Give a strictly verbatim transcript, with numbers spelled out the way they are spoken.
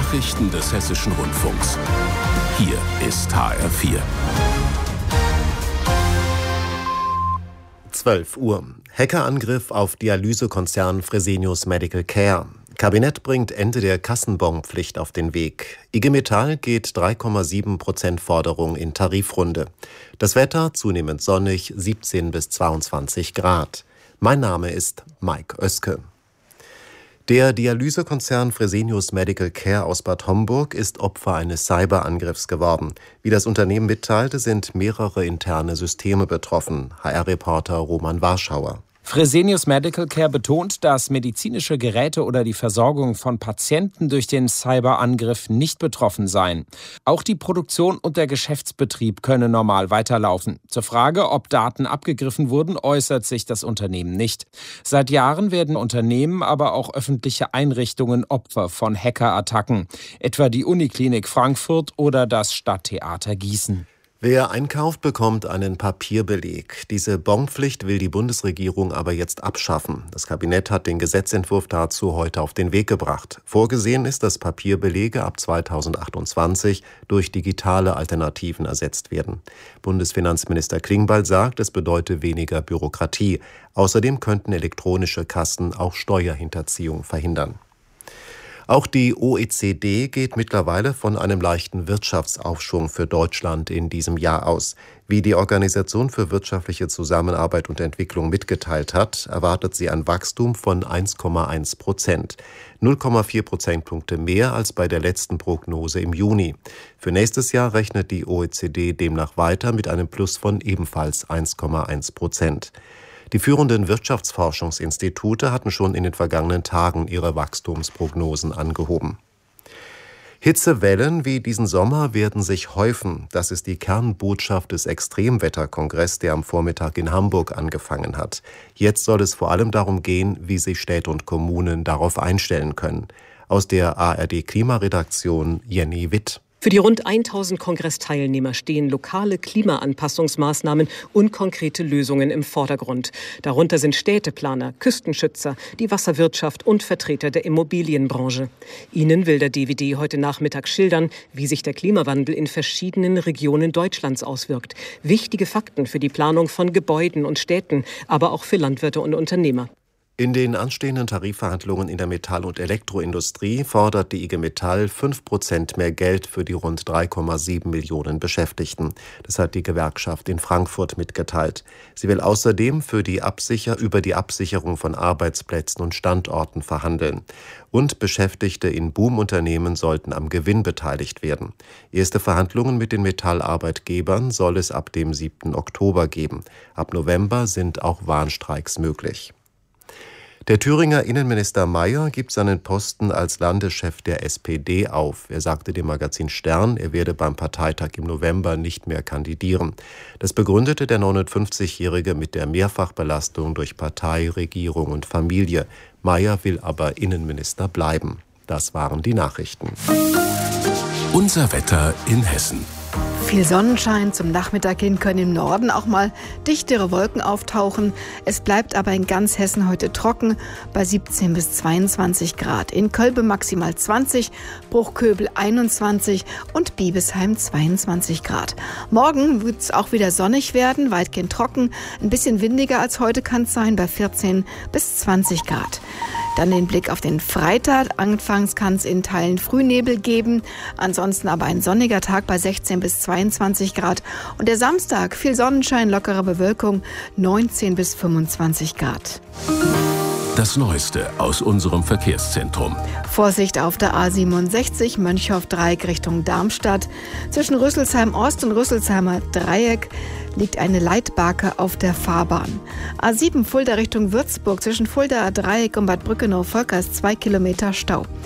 Nachrichten des Hessischen Rundfunks. Hier ist H R vier. zwölf Uhr. Hackerangriff auf Dialysekonzern Fresenius Medical Care. Kabinett bringt Ende der Kassenbonpflicht auf den Weg. I G Metall geht drei Komma sieben Prozent Forderung in Tarifrunde. Das Wetter zunehmend sonnig, siebzehn bis zweiundzwanzig Grad. Mein Name ist Mike Oeske. Der Dialysekonzern Fresenius Medical Care aus Bad Homburg ist Opfer eines Cyberangriffs geworden. Wie das Unternehmen mitteilte, sind mehrere interne Systeme betroffen. H R-Reporter Roman Warschauer. Fresenius Medical Care betont, dass medizinische Geräte oder die Versorgung von Patienten durch den Cyberangriff nicht betroffen seien. Auch die Produktion und der Geschäftsbetrieb könne normal weiterlaufen. Zur Frage, ob Daten abgegriffen wurden, äußert sich das Unternehmen nicht. Seit Jahren werden Unternehmen, aber auch öffentliche Einrichtungen Opfer von Hackerattacken, etwa die Uniklinik Frankfurt oder das Stadttheater Gießen. Wer einkauft, bekommt einen Papierbeleg. Diese Bonpflicht will die Bundesregierung aber jetzt abschaffen. Das Kabinett hat den Gesetzentwurf dazu heute auf den Weg gebracht. Vorgesehen ist, dass Papierbelege ab zweitausendachtundzwanzig durch digitale Alternativen ersetzt werden. Bundesfinanzminister Klingbeil sagt, es bedeute weniger Bürokratie. Außerdem könnten elektronische Kassen auch Steuerhinterziehung verhindern. Auch die O E C D geht mittlerweile von einem leichten Wirtschaftsaufschwung für Deutschland in diesem Jahr aus. Wie die Organisation für wirtschaftliche Zusammenarbeit und Entwicklung mitgeteilt hat, erwartet sie ein Wachstum von eins Komma eins Prozent. null Komma vier Prozentpunkte mehr als bei der letzten Prognose im Juni. Für nächstes Jahr rechnet die O E C D demnach weiter mit einem Plus von ebenfalls eins Komma eins Prozent. Die führenden Wirtschaftsforschungsinstitute hatten schon in den vergangenen Tagen ihre Wachstumsprognosen angehoben. Hitzewellen wie diesen Sommer werden sich häufen. Das ist die Kernbotschaft des Extremwetterkongresses, der am Vormittag in Hamburg angefangen hat. Jetzt soll es vor allem darum gehen, wie sich Städte und Kommunen darauf einstellen können. Aus der A R D-Klimaredaktion Jenny Witt. Für die rund tausend Kongressteilnehmer stehen lokale Klimaanpassungsmaßnahmen und konkrete Lösungen im Vordergrund. Darunter sind Städteplaner, Küstenschützer, die Wasserwirtschaft und Vertreter der Immobilienbranche. Ihnen will der D W D heute Nachmittag schildern, wie sich der Klimawandel in verschiedenen Regionen Deutschlands auswirkt. Wichtige Fakten für die Planung von Gebäuden und Städten, aber auch für Landwirte und Unternehmer. In den anstehenden Tarifverhandlungen in der Metall- und Elektroindustrie fordert die I G Metall fünf Prozent mehr Geld für die rund drei Komma sieben Millionen Beschäftigten. Das hat die Gewerkschaft in Frankfurt mitgeteilt. Sie will außerdem für die Absicher- über die Absicherung von Arbeitsplätzen und Standorten verhandeln. Und Beschäftigte in Boomunternehmen sollten am Gewinn beteiligt werden. Erste Verhandlungen mit den Metallarbeitgebern soll es ab dem siebten Oktober geben. Ab November sind auch Warnstreiks möglich. Der Thüringer Innenminister Mayer gibt seinen Posten als Landeschef der S P D auf. Er sagte dem Magazin Stern, er werde beim Parteitag im November nicht mehr kandidieren. Das begründete der neunundfünfzigjährige mit der Mehrfachbelastung durch Partei, Regierung und Familie. Mayer will aber Innenminister bleiben. Das waren die Nachrichten. Unser Wetter in Hessen. Viel Sonnenschein, zum Nachmittag hin können im Norden auch mal dichtere Wolken auftauchen. Es bleibt aber in ganz Hessen heute trocken bei siebzehn bis zweiundzwanzig Grad. In Kölbe maximal zwanzig, Bruchköbel einundzwanzig und Biebesheim zweiundzwanzig Grad. Morgen wird es auch wieder sonnig werden, weitgehend trocken. Ein bisschen windiger als heute kann es sein bei vierzehn bis zwanzig Grad. Dann den Blick auf den Freitag. Anfangs kann es in Teilen Frühnebel geben, ansonsten aber ein sonniger Tag bei sechzehn bis zweiundzwanzig Grad. Und der Samstag, viel Sonnenschein, lockere Bewölkung, neunzehn bis fünfundzwanzig Grad. Das Neueste aus unserem Verkehrszentrum. Vorsicht auf der A siebenundsechzig, Mönchhoff-Dreieck Richtung Darmstadt. Zwischen Rüsselsheim Ost und Rüsselsheimer Dreieck liegt eine Leitbarke auf der Fahrbahn. A sieben Fulda Richtung Würzburg, zwischen Fuldaer Dreieck und Bad Brückenow-Volkers zwei Kilometer Stau.